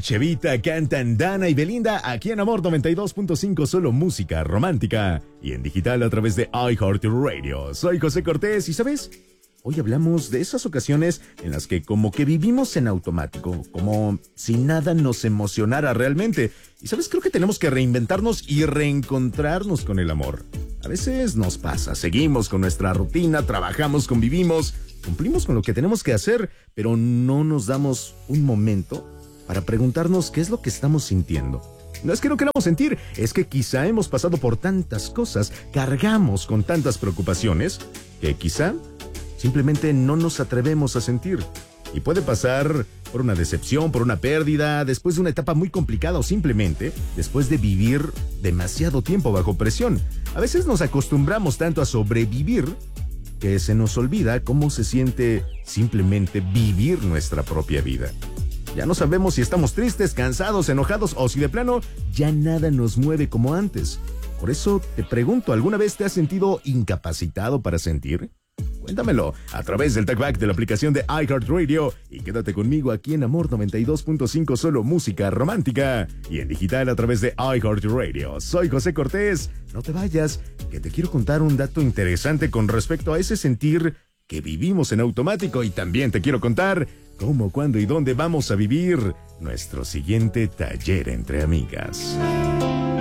Chevita cantan Dana y Belinda aquí en Amor 92.5, solo música romántica y en digital a través de iHeartRadio. Soy José Cortés y ¿sabes? Hoy hablamos de esas ocasiones en las que como que vivimos en automático, como si nada nos emocionara realmente. Y ¿sabes? Creo que tenemos que reinventarnos y reencontrarnos con el amor. A veces nos pasa, seguimos con nuestra rutina, trabajamos, convivimos, cumplimos con lo que tenemos que hacer, pero no nos damos un momento para preguntarnos qué es lo que estamos sintiendo. No es que no queramos sentir, es que quizá hemos pasado por tantas cosas, cargamos con tantas preocupaciones, que quizá simplemente no nos atrevemos a sentir. Y puede pasar por una decepción, por una pérdida, después de una etapa muy complicada o simplemente después de vivir demasiado tiempo bajo presión. A veces nos acostumbramos tanto a sobrevivir que se nos olvida cómo se siente simplemente vivir nuestra propia vida. Ya no sabemos si estamos tristes, cansados, enojados o si de plano ya nada nos mueve como antes. Por eso te pregunto, ¿alguna vez te has sentido incapacitado para sentir? Cuéntamelo a través del TalkBack de la aplicación de iHeartRadio y quédate conmigo aquí en Amor 92.5, solo música romántica y en digital a través de iHeartRadio. Soy José Cortés. No te vayas, que te quiero contar un dato interesante con respecto a ese sentir que vivimos en automático y también te quiero contar cómo, cuándo y dónde vamos a vivir nuestro siguiente taller entre amigas.